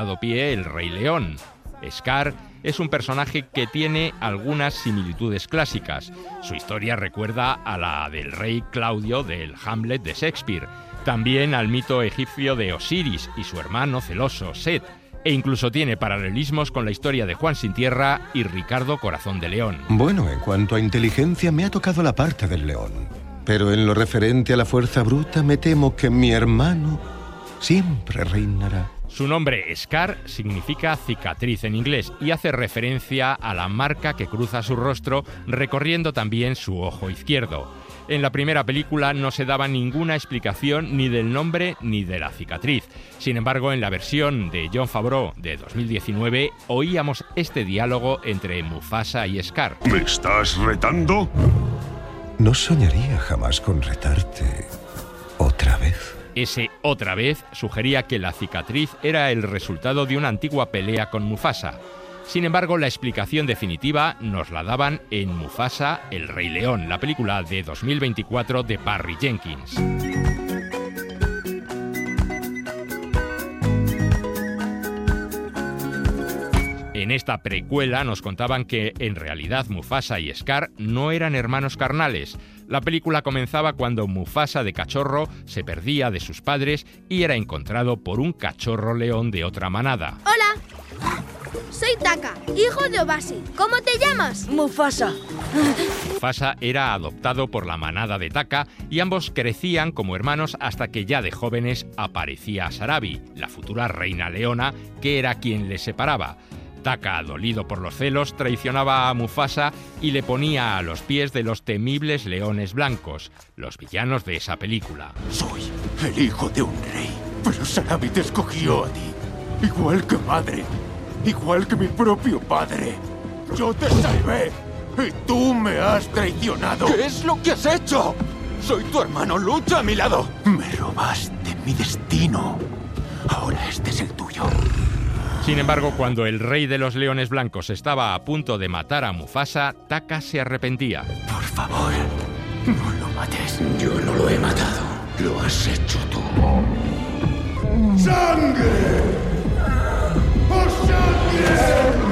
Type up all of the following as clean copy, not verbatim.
dado pie el Rey León. Scar es un personaje que tiene algunas similitudes clásicas. Su historia recuerda a la del rey Claudio del Hamlet de Shakespeare, también al mito egipcio de Osiris y su hermano celoso Set, e incluso tiene paralelismos con la historia de Juan Sin Tierra y Ricardo Corazón de León. Bueno, en cuanto a inteligencia me ha tocado la parte del león, pero en lo referente a la fuerza bruta me temo que mi hermano siempre reinará. Su nombre, Scar, significa cicatriz en inglés y hace referencia a la marca que cruza su rostro, recorriendo también su ojo izquierdo. En la primera película no se daba ninguna explicación ni del nombre ni de la cicatriz. Sin embargo, en la versión de Jon Favreau de 2019 oíamos este diálogo entre Mufasa y Scar. ¿Me estás retando? No soñaría jamás con retarte otra vez. Ese otra vez sugería que la cicatriz era el resultado de una antigua pelea con Mufasa. Sin embargo, la explicación definitiva nos la daban en Mufasa, el Rey León, la película de 2024 de Barry Jenkins. En esta precuela nos contaban que, en realidad, Mufasa y Scar no eran hermanos carnales. La película comenzaba cuando Mufasa de cachorro se perdía de sus padres y era encontrado por un cachorro león de otra manada. ¡Hola! Soy Taka, hijo de Obasi. ¿Cómo te llamas? Mufasa. Mufasa era adoptado por la manada de Taka y ambos crecían como hermanos hasta que ya de jóvenes aparecía Sarabi, la futura reina leona, que era quien les separaba. Taka, dolido por los celos, traicionaba a Mufasa y le ponía a los pies de los temibles leones blancos, los villanos de esa película. Soy el hijo de un rey, pero Sarabi te escogió a ti, igual que madre, igual que mi propio padre. Yo te salvé y tú me has traicionado. ¿Qué es lo que has hecho? Soy tu hermano, lucha a mi lado. Me robaste mi destino. Ahora este es el tuyo. Sin embargo, cuando el rey de los leones blancos estaba a punto de matar a Mufasa, Taka se arrepentía. Por favor, no lo mates. Yo no lo he matado. Lo has hecho tú. ¡Sangre! ¡Por sangre!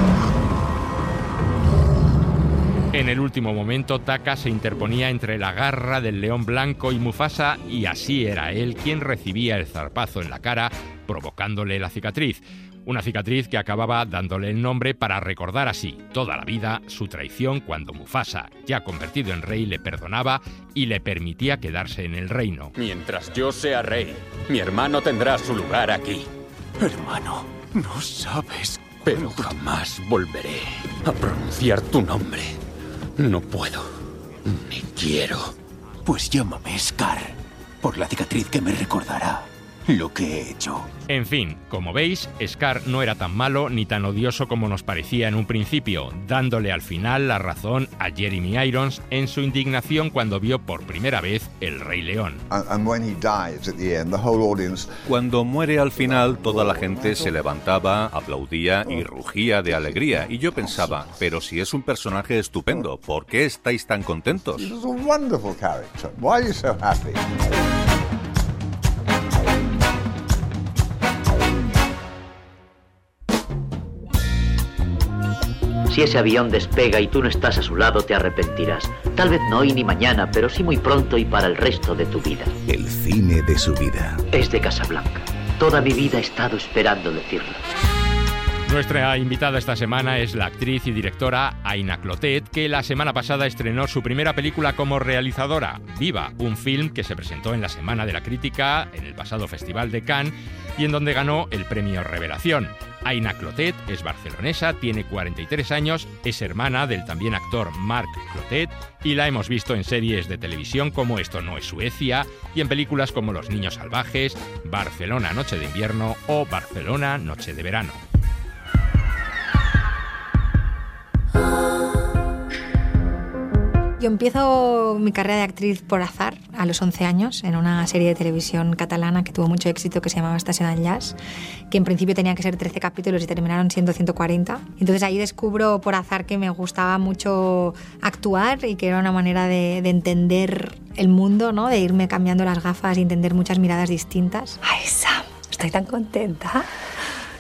En el último momento, Taka se interponía entre la garra del león blanco y Mufasa, y así era él quien recibía el zarpazo en la cara, provocándole la cicatriz. Una cicatriz que acababa dándole el nombre para recordar así toda la vida su traición cuando Mufasa, ya convertido en rey, le perdonaba y le permitía quedarse en el reino. Mientras yo sea rey, mi hermano tendrá su lugar aquí. Hermano, no sabes. Pero jamás volveré a pronunciar tu nombre. No puedo, ni quiero. Pues llámame Scar, por la cicatriz que me recordará lo que he hecho. En fin, como veis, Scar no era tan malo ni tan odioso como nos parecía en un principio, dándole al final la razón a Jeremy Irons en su indignación cuando vio por primera vez El Rey León. Cuando muere al final, toda la gente se levantaba, aplaudía y rugía de alegría, y yo pensaba, pero si es un personaje estupendo, ¿por qué estáis tan contentos? Si ese avión despega y tú no estás a su lado, te arrepentirás. Tal vez no hoy ni mañana, pero sí muy pronto y para el resto de tu vida. El cine de su vida. Es de Casablanca. Toda mi vida he estado esperando decirlo. Nuestra invitada esta semana es la actriz y directora Aina Clotet, que la semana pasada estrenó su primera película como realizadora, Viva, un film que se presentó en la Semana de la Crítica en el pasado Festival de Cannes y en donde ganó el premio Revelación. Aina Clotet es barcelonesa, tiene 43 años, es hermana del también actor Marc Clotet y la hemos visto en series de televisión como Esto no es Suecia y en películas como Los Niños Salvajes, Barcelona Noche de Invierno o Barcelona Noche de Verano. Yo empiezo mi carrera de actriz por azar a los 11 años en una serie de televisión catalana que tuvo mucho éxito que se llamaba Estación Enllaç, que en principio tenía que ser 13 capítulos y terminaron siendo 140. Entonces ahí descubro por azar que me gustaba mucho actuar y que era una manera de entender el mundo, ¿no? De irme cambiando las gafas y entender muchas miradas distintas. Ay, Sam, estoy tan contenta.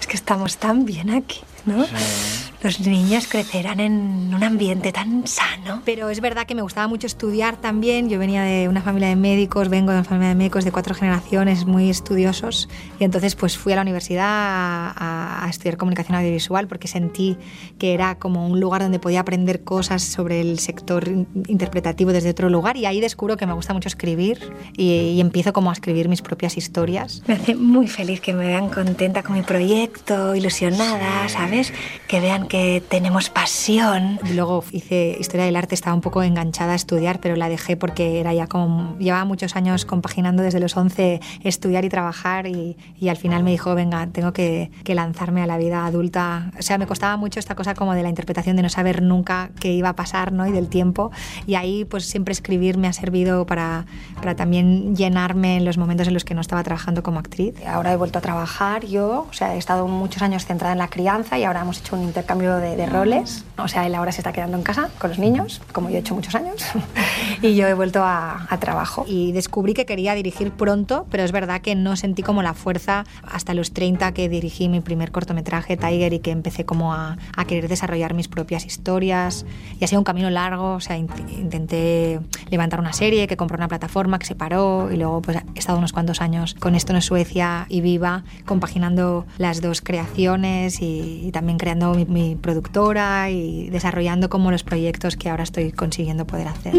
que estamos tan bien aquí, ¿no? Sí. Los niños crecerán en un ambiente tan sano. Pero es verdad que me gustaba mucho estudiar también. Yo venía de una familia de médicos, vengo de una familia de médicos de 4 generaciones muy estudiosos. Y entonces pues fui a la universidad a estudiar comunicación audiovisual porque sentí que era como un lugar donde podía aprender cosas sobre el sector interpretativo desde otro lugar. Y ahí descubro que me gusta mucho escribir y empiezo como a escribir mis propias historias. Me hace muy feliz que me vean contenta con mi proyecto, ilusionada, ¿sabes? Que vean que tenemos pasión. Y luego hice Historia del Arte, estaba un poco enganchada a estudiar, pero la dejé porque era ya como... Llevaba muchos años compaginando desde los 11 estudiar y trabajar y al final me dijo, venga, tengo que lanzarme a la vida adulta. O sea, me costaba mucho esta cosa como de la interpretación, de no saber nunca qué iba a pasar, ¿no? Y del tiempo. Y ahí pues siempre escribir me ha servido para también llenarme en los momentos en los que no estaba trabajando como actriz. Ahora he vuelto a trabajar yo, o sea, he estado muchos años centrada en la crianza y ahora hemos hecho un intercambio de roles. O sea, él ahora se está quedando en casa con los niños, como yo he hecho muchos años, y yo he vuelto a trabajo. Y descubrí que quería dirigir pronto, pero es verdad que no sentí como la fuerza hasta los 30 que dirigí mi primer cortometraje, Tiger, y que empecé como a querer desarrollar mis propias historias. Y ha sido un camino largo, o sea, intenté levantar una serie que compró una plataforma que se paró y luego pues he estado unos cuantos años con Esto no es Suecia y Viva, compaginando las dos creaciones y también creando mi productora y desarrollando como los proyectos que ahora estoy consiguiendo poder hacer.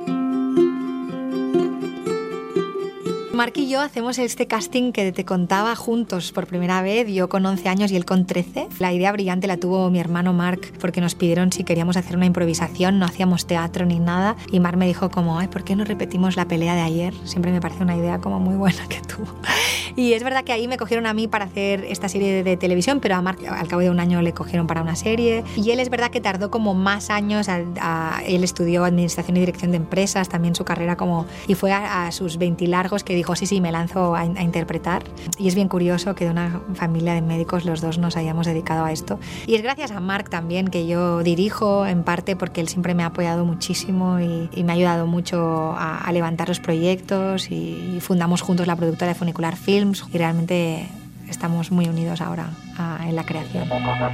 Marc y yo hacemos este casting que te contaba juntos por primera vez, yo con 11 años y él con 13. La idea brillante la tuvo mi hermano Marc porque nos pidieron si queríamos hacer una improvisación, no hacíamos teatro ni nada y Marc me dijo como, ay, ¿por qué no repetimos la pelea de ayer? Siempre me parece una idea como muy buena que tuvo. Y es verdad que ahí me cogieron a mí para hacer esta serie de televisión, pero a Marc al cabo de un año le cogieron para una serie. Y él es verdad que tardó como más años, él estudió Administración y Dirección de Empresas, también su carrera como... Y fue a sus 20 largos que dijo, sí, me lanzo a interpretar. Y es bien curioso que de una familia de médicos los dos nos hayamos dedicado a esto. Y es gracias a Marc también que yo dirijo, en parte porque él siempre me ha apoyado muchísimo y me ha ayudado mucho a levantar los proyectos y fundamos juntos la productora de Funicular Films y realmente estamos muy unidos ahora en la creación.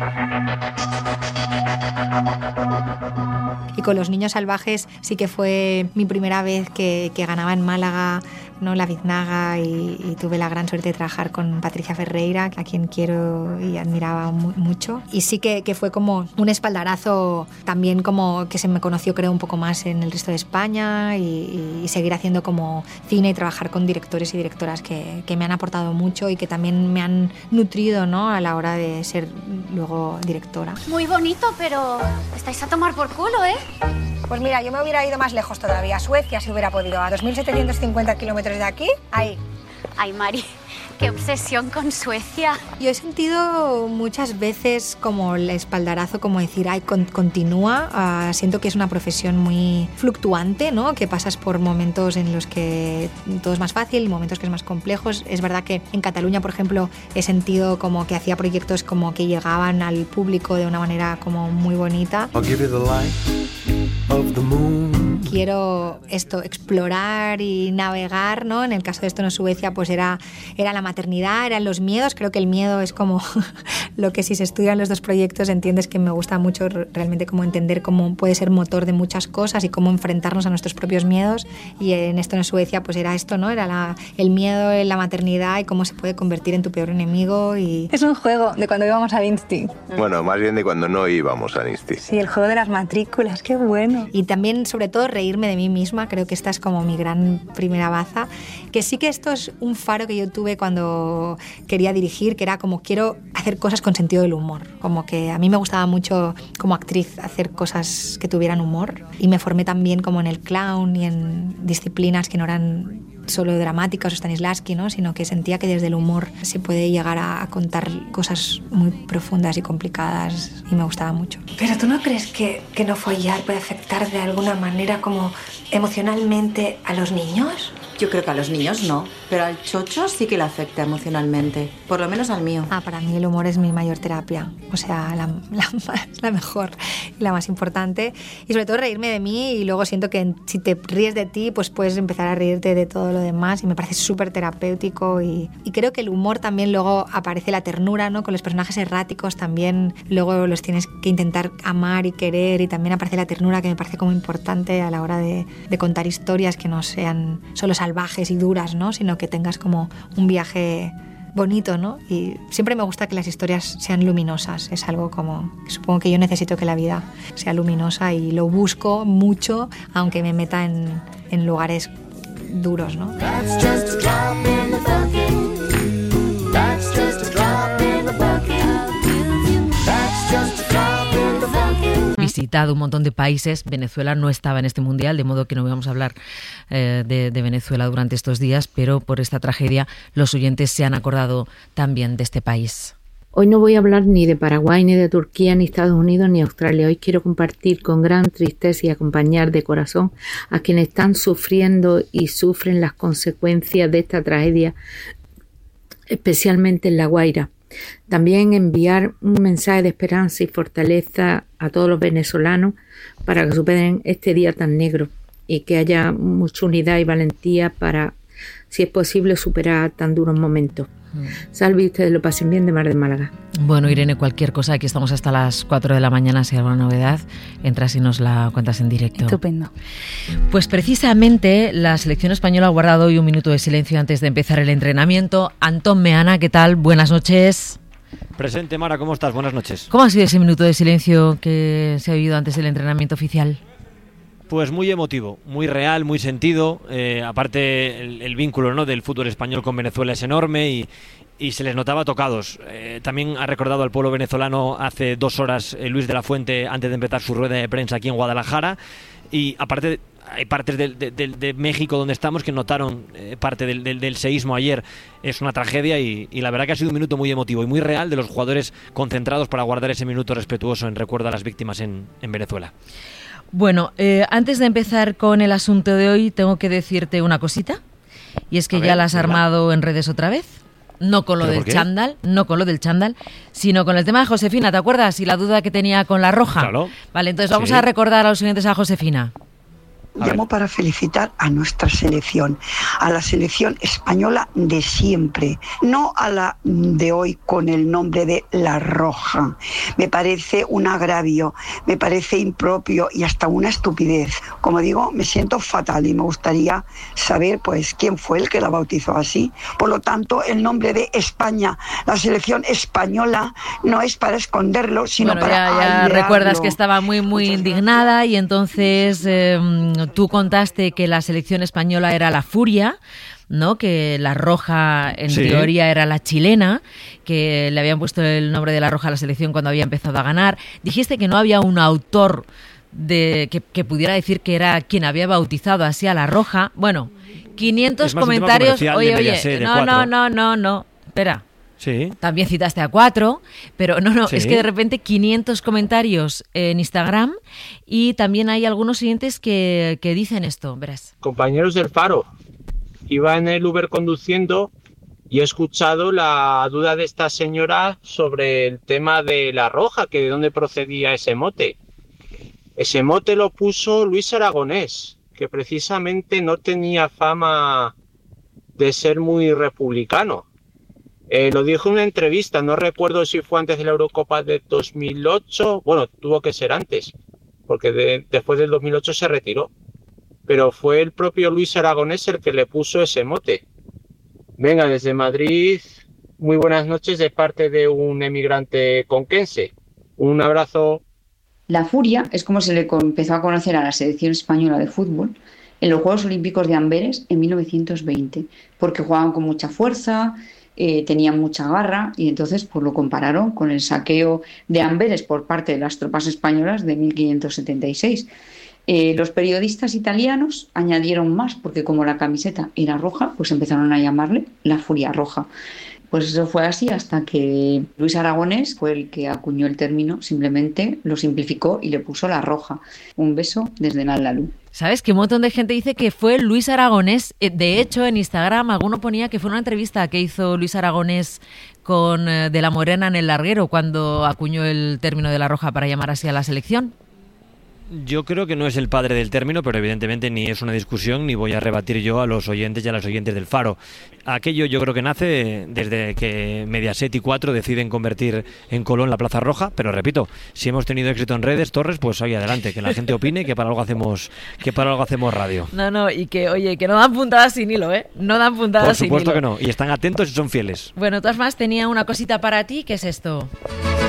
Y con Los Niños Salvajes sí que fue mi primera vez que ganaba en Málaga, ¿no? La Biznaga y tuve la gran suerte de trabajar con Patricia Ferreira, a quien quiero y admiraba mucho. Y sí que fue como un espaldarazo también, como que se me conoció creo un poco más en el resto de España y seguir haciendo como cine y trabajar con directores y directoras que me han aportado mucho y que también me han nutrido, ¿no? A la hora de ser luego directora. Muy bonito, pero estáis a tomar por culo, ¿eh? Pues mira, yo me hubiera ido más lejos todavía, a Suecia si hubiera podido, a 2.750 kilómetros de aquí, ahí. Ay, Mari, qué obsesión con Suecia. Yo he sentido muchas veces como el espaldarazo, como decir, ay, continúa. Siento que es una profesión muy fluctuante, ¿no? Que pasas por momentos en los que todo es más fácil y momentos que es más complejo. Es verdad que en Cataluña, por ejemplo, he sentido como que hacía proyectos como que llegaban al público de una manera como muy bonita. I'll give you the light of the moon. Quiero explorar y navegar, ¿no? En el caso de Esto no es Suecia, pues era la maternidad, eran los miedos. Creo que el miedo es como lo que si se estudian los dos proyectos entiendes que me gusta mucho realmente como entender cómo puede ser motor de muchas cosas y cómo enfrentarnos a nuestros propios miedos. Y en Esto no es Suecia, pues era esto, ¿no? Era el miedo en la maternidad y cómo se puede convertir en tu peor enemigo. Y... Es un juego de cuando íbamos al Insti. Bueno, más bien de cuando no íbamos al Insti. Sí, el juego de las matrículas, qué bueno. Y también, sobre todo, reírme de mí misma. Creo que esta es como mi gran primera baza. Que sí que esto es un faro que yo tuve cuando quería dirigir, que era como quiero hacer cosas con sentido del humor. Como que a mí me gustaba mucho como actriz hacer cosas que tuvieran humor. Y me formé también como en el clown y en disciplinas que no eran solo dramáticas o Stanislavski, ¿no? Sino que sentía que desde el humor se puede llegar a contar cosas muy profundas y complicadas y me gustaba mucho. ¿Pero tú no crees que no follar puede afectar de alguna manera como emocionalmente a los niños? Yo creo que a los niños no, pero al chocho sí que le afecta emocionalmente, por lo menos al mío. Para mí el humor es mi mayor terapia, o sea, la mejor y la más importante. Y sobre todo reírme de mí, y luego siento que si te ríes de ti, pues puedes empezar a reírte de todo lo demás, y me parece súper terapéutico. Y creo que el humor también, luego aparece la ternura, ¿no? Con los personajes erráticos también, luego los tienes que intentar amar y querer, y también aparece la ternura, que me parece como importante a la hora de contar historias que no sean solo salvajes y duras, ¿no? Sino que tengas como un viaje bonito, ¿no? Y siempre me gusta que las historias sean luminosas. Es algo como que supongo que yo necesito que la vida sea luminosa, y lo busco mucho, aunque me meta en lugares duros, ¿no? Visitado un montón de países. Venezuela no estaba en este mundial, de modo que no vamos a hablar de Venezuela durante estos días, pero por esta tragedia los oyentes se han acordado también de este país. Hoy no voy a hablar ni de Paraguay, ni de Turquía, ni Estados Unidos, ni Australia. Hoy quiero compartir con gran tristeza y acompañar de corazón a quienes están sufriendo y sufren las consecuencias de esta tragedia, especialmente en La Guaira. También enviar un mensaje de esperanza y fortaleza a todos los venezolanos para que superen este día tan negro, y que haya mucha unidad y valentía para, si es posible, superar tan duros momentos. Salve, y ustedes lo pasen bien, de Mar de Málaga. Bueno, Irene, cualquier cosa, aquí estamos hasta las 4 de la mañana. Si hay alguna novedad, entras y nos la cuentas en directo. Estupendo. Pues precisamente la selección española ha guardado hoy un minuto de silencio antes de empezar el entrenamiento. Antón Meana, ¿qué tal? Buenas noches. Presente, Mara, ¿cómo estás? Buenas noches. ¿Cómo ha sido ese minuto de silencio que se ha vivido antes del entrenamiento oficial? Pues muy emotivo, muy real, muy sentido. Aparte, el vínculo, ¿no?, del fútbol español con Venezuela es enorme, y se les notaba tocados. También ha recordado al pueblo venezolano hace 2 horas Luis de la Fuente, antes de empezar su rueda de prensa aquí en Guadalajara. Y aparte, hay partes de México donde estamos que notaron parte del seísmo ayer. Es una tragedia, y la verdad que ha sido un minuto muy emotivo y muy real, de los jugadores concentrados para guardar ese minuto respetuoso en recuerdo a las víctimas en Venezuela. Bueno, antes de empezar con el asunto de hoy, tengo que decirte una cosita, y es que ya la has armado en redes otra vez. No con lo del chándal, sino con el tema de Josefina, ¿te acuerdas? Y la duda que tenía con la roja. Claro. Vale, entonces vamos a recordar a los oyentes a Josefina. Llamo para felicitar a nuestra selección, a la selección española de siempre, no a la de hoy con el nombre de La Roja. Me parece un agravio, me parece impropio y hasta una estupidez. Como digo, me siento fatal y me gustaría saber pues quién fue el que la bautizó así. Por lo tanto, el nombre de España, la selección española, no es para esconderlo, sino para ya recuerdas que estaba muy indignada, y entonces tú contaste que la selección española era la Furia, ¿no? Que la Roja en teoría era la chilena, que le habían puesto el nombre de la Roja a la selección cuando había empezado a ganar. Dijiste que no había un autor que pudiera decir que era quien había bautizado así a la Roja. Bueno, 500 comentarios. Oye, no, espera. Sí. También citaste a 4, pero no, es que de repente 500 comentarios en Instagram, y también hay algunos oyentes que dicen esto, verás. Compañeros del Faro, iba en el Uber conduciendo y he escuchado la duda de esta señora sobre el tema de La Roja, que de dónde procedía ese mote. Ese mote lo puso Luis Aragonés, que precisamente no tenía fama de ser muy republicano. Lo dijo en una entrevista, no recuerdo si fue antes de la Eurocopa de 2008, bueno, tuvo que ser antes, porque después del 2008 se retiró, pero fue el propio Luis Aragonés el que le puso ese mote. Venga, desde Madrid, muy buenas noches de parte de un emigrante conquense. Un abrazo. La Furia es como se le empezó a conocer a la selección española de fútbol en los Juegos Olímpicos de Amberes en 1920, porque jugaban con mucha fuerza, tenían mucha garra, y entonces pues lo compararon con el saqueo de Amberes por parte de las tropas españolas de 1576. Los periodistas italianos añadieron más, porque como la camiseta era roja, pues empezaron a llamarle la Furia Roja. Pues eso fue así hasta que Luis Aragonés fue el que acuñó el término, simplemente lo simplificó y le puso La Roja. Un beso desde Nallalú. ¿Sabes que un montón de gente dice que fue Luis Aragonés? De hecho, en Instagram alguno ponía que fue una entrevista que hizo Luis Aragonés con De la Morena en El Larguero cuando acuñó el término de La Roja para llamar así a la selección. Yo creo que no es el padre del término, pero evidentemente ni es una discusión ni voy a rebatir yo a los oyentes y a las oyentes del Faro. Aquello yo creo que nace desde que Mediaset y 4 deciden convertir en Colón la Plaza Roja, pero repito, si hemos tenido éxito en redes, Torres, pues ahí adelante, que la gente opine, que para algo hacemos radio. No, y que, oye, que no dan puntadas sin hilo, ¿eh? No dan puntadas sin hilo. Por supuesto que no, y están atentos y son fieles. Bueno, todas más, tenía una cosita para ti, ¿qué es esto?